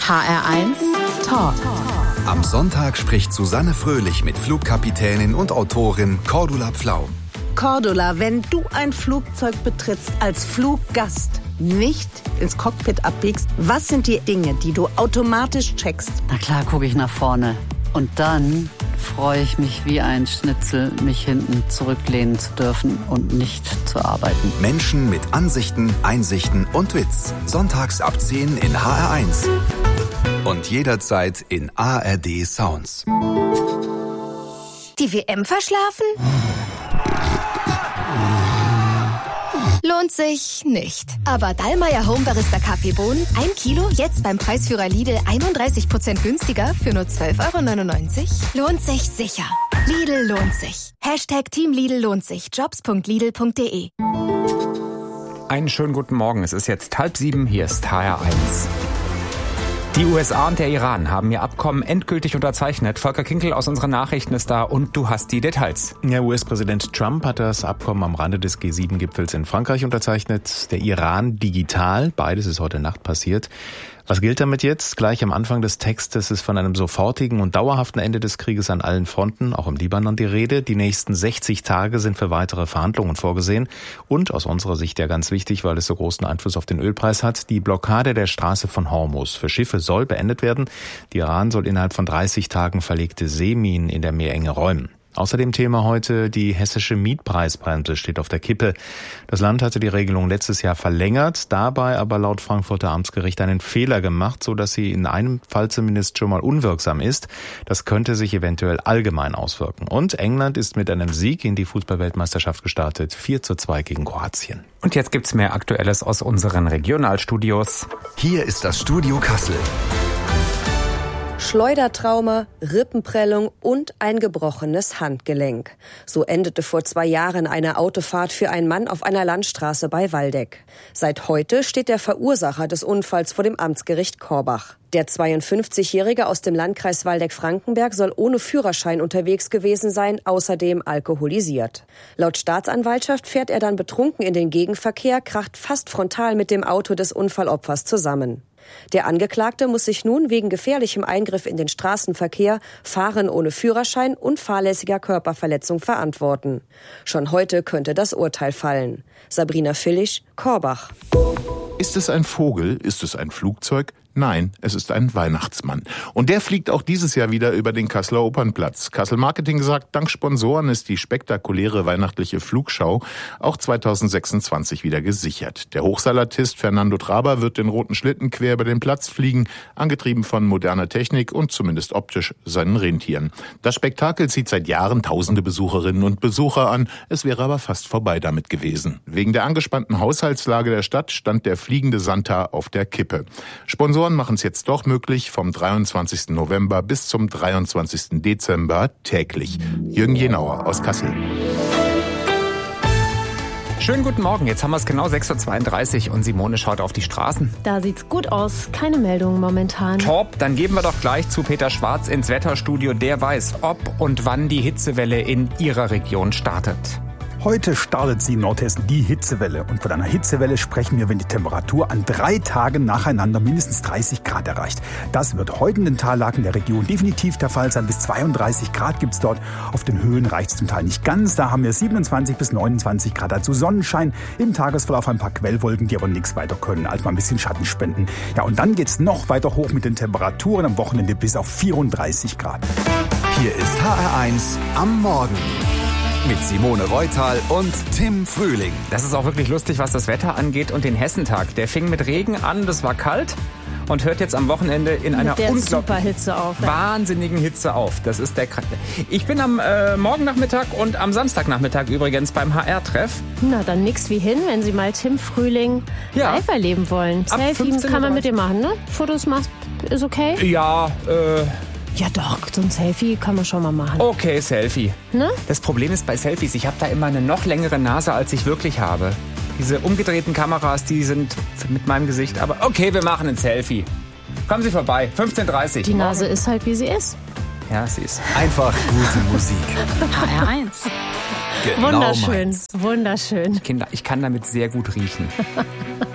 HR1 Talk. Am Sonntag spricht Susanne Fröhlich mit Flugkapitänin und Autorin Cordula Pflau. Cordula, wenn du ein Flugzeug betrittst als Fluggast, nicht ins Cockpit abbiegst, was sind die Dinge, die du automatisch checkst? Na klar, gucke ich nach vorne. Und dann freue ich mich wie ein Schnitzel, mich hinten zurücklehnen zu dürfen und nicht zu arbeiten. Menschen mit Ansichten, Einsichten und Witz. Sonntags ab 10 in HR1. Und jederzeit in ARD Sounds. Die WM verschlafen? Lohnt sich nicht. Aber Dallmayr Home Barista Kaffeebohnen, 1 Kilo, jetzt beim Preisführer Lidl 31% günstiger für nur 12,99 €. Lohnt sich sicher. Lidl lohnt sich. Team Lidl lohnt sich. Jobs.lidl.de. Einen schönen guten Morgen. Es ist jetzt 6:30. Hier ist HR1. Die USA und der Iran haben ihr Abkommen endgültig unterzeichnet. Volker Kinkel aus unseren Nachrichten ist da und du hast die Details. Ja, US-Präsident Trump hat das Abkommen am Rande des G7-Gipfels in Frankreich unterzeichnet. Der Iran digital. Beides ist heute Nacht passiert. Was gilt damit jetzt? Gleich am Anfang des Textes ist von einem sofortigen und dauerhaften Ende des Krieges an allen Fronten, auch im Libanon, die Rede. Die nächsten 60 Tage sind für weitere Verhandlungen vorgesehen. Und aus unserer Sicht ja ganz wichtig, weil es so großen Einfluss auf den Ölpreis hat, die Blockade der Straße von Hormuz für Schiffe soll beendet werden. Der Iran soll innerhalb von 30 Tagen verlegte Seeminen in der Meerenge räumen. Außerdem Thema heute, die hessische Mietpreisbremse steht auf der Kippe. Das Land hatte die Regelung letztes Jahr verlängert, dabei aber laut Frankfurter Amtsgericht einen Fehler gemacht, sodass sie in einem Fall zumindest schon mal unwirksam ist. Das könnte sich eventuell allgemein auswirken. Und England ist mit einem Sieg in die Fußball-Weltmeisterschaft gestartet, 4:2 gegen Kroatien. Und jetzt gibt's mehr Aktuelles aus unseren Regionalstudios. Hier ist das Studio Kassel. Schleudertrauma, Rippenprellung und ein gebrochenes Handgelenk. So endete vor 2 Jahren eine Autofahrt für einen Mann auf einer Landstraße bei Waldeck. Seit heute steht der Verursacher des Unfalls vor dem Amtsgericht Korbach. Der 52-Jährige aus dem Landkreis Waldeck-Frankenberg soll ohne Führerschein unterwegs gewesen sein, außerdem alkoholisiert. Laut Staatsanwaltschaft fährt er dann betrunken in den Gegenverkehr, kracht fast frontal mit dem Auto des Unfallopfers zusammen. Der Angeklagte muss sich nun wegen gefährlichem Eingriff in den Straßenverkehr, Fahren ohne Führerschein und fahrlässiger Körperverletzung verantworten. Schon heute könnte das Urteil fallen. Sabrina Villisch, Korbach. Ist es ein Vogel? Ist es ein Flugzeug? Nein, es ist ein Weihnachtsmann. Und der fliegt auch dieses Jahr wieder über den Kasseler Opernplatz. Kassel Marketing sagt, dank Sponsoren ist die spektakuläre weihnachtliche Flugschau auch 2026 wieder gesichert. Der Hochseilartist Fernando Traber wird den roten Schlitten quer über den Platz fliegen, angetrieben von moderner Technik und zumindest optisch seinen Rentieren. Das Spektakel zieht seit Jahren tausende Besucherinnen und Besucher an. Es wäre aber fast vorbei damit gewesen. Wegen der angespannten Haushaltslage der Stadt stand der fliegende Santa auf der Kippe. Sponsoren machen es jetzt doch möglich, vom 23. November bis zum 23. Dezember täglich. Jürgen Jenauer aus Kassel. Schönen guten Morgen, jetzt haben wir es genau 6:32 Uhr und Simone schaut auf die Straßen. Da sieht's gut aus, keine Meldungen momentan. Top, dann geben wir doch gleich zu Peter Schwarz ins Wetterstudio. Der weiß, ob und wann die Hitzewelle in Ihrer Region startet. Heute startet sie in Nordhessen die Hitzewelle. Und von einer Hitzewelle sprechen wir, wenn die Temperatur an 3 Tagen nacheinander mindestens 30 Grad erreicht. Das wird heute in den Tallagen der Region definitiv der Fall sein. Bis 32 Grad gibt's dort. Auf den Höhen reicht es zum Teil nicht ganz. Da haben wir 27 bis 29 Grad. Also Sonnenschein, im Tagesverlauf ein paar Quellwolken, die aber nichts weiter können, als mal ein bisschen Schatten spenden. Ja, und dann geht's noch weiter hoch mit den Temperaturen am Wochenende bis auf 34 Grad. Hier ist HR1 am Morgen. Mit Simone Reutal und Tim Frühling. Das ist auch wirklich lustig, was das Wetter angeht und den Hessentag. Der fing mit Regen an, das war kalt und hört jetzt am Wochenende in einer wahnsinnigen Hitze auf. Das ist der Kranke. Ich bin am Morgennachmittag und am Samstagnachmittag übrigens beim HR-Treff. Na, dann nix wie hin, wenn Sie mal Tim Frühling live erleben wollen. Selfie kann man mit dir machen, ne? Fotos machst, ist okay? Ja, Ja doch, so ein Selfie kann man schon mal machen. Okay, Selfie. Ne? Das Problem ist bei Selfies, ich habe da immer eine noch längere Nase, als ich wirklich habe. Diese umgedrehten Kameras, die sind mit meinem Gesicht. Aber okay, wir machen ein Selfie. Kommen Sie vorbei, 15:30 Uhr. Die Nase ist halt, wie sie ist. Ja, sie ist einfach gute Musik. HR1. Genau Wunderschön, meins. wunderschön. Ich kann damit sehr gut riechen.